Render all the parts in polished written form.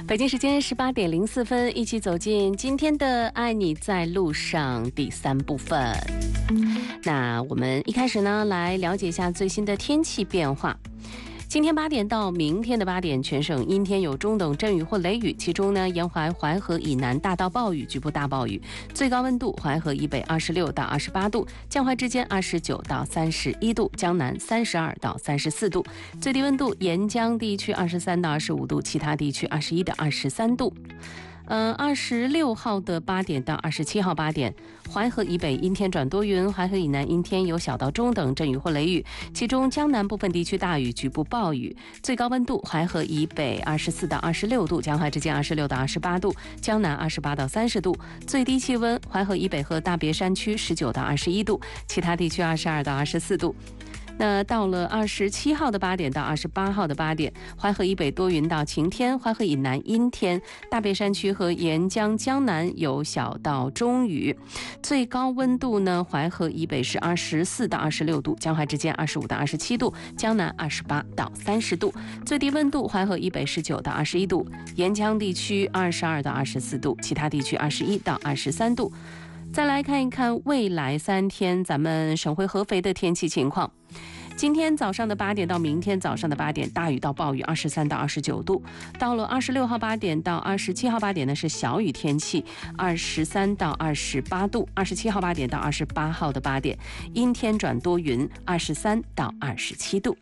北京时间18:04，一起走进今天的《爱你在路上》第3部分。那我们一开始呢，来了解一下最新的天气变化。今天8点到明天的8点，全省阴天有中等阵雨或雷雨，其中呢，沿淮河以南大到暴雨，局部大暴雨。最高温度淮河以北26到28度，江淮之间29到31度，江南32到34度。最低温度沿江地区23到25度，其他地区21到23度。26号的8点到27号8点，淮河以北阴天转多云，淮河以南阴天有小到中等阵雨或雷雨，其中江南部分地区大雨，局部暴雨。最高温度淮河以北24到26度，江淮之间26到28度，江南28到30度。最低气温淮河以北和大别山区19到21度，其他地区22到24度。那到了27号的8点到28号的8点，淮河以北多云到晴天，淮河以南阴天，大别山区和沿江江南有小到中雨。最高温度呢，淮河以北是24到26度，江淮之间25到27度，江南28到30度。最低温度淮河以北19到21度，沿江地区22到24度，其他地区21到23度。再来看一看未来3天咱们省会合肥的天气情况。今天早上的8点到明天早上的8点，大雨到暴雨，23到29度。到了26号8点到27号8点呢，是小雨天气，23到28度。27号8点到28号的8点，阴天转多云，23到27度。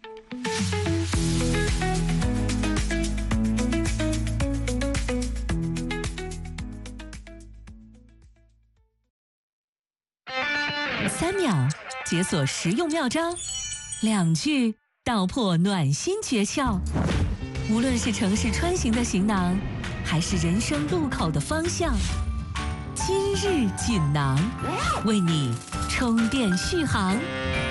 3秒解锁实用妙招，2句道破暖心诀窍。无论是城市穿行的行囊，还是人生路口的方向，今日锦囊为你充电续航。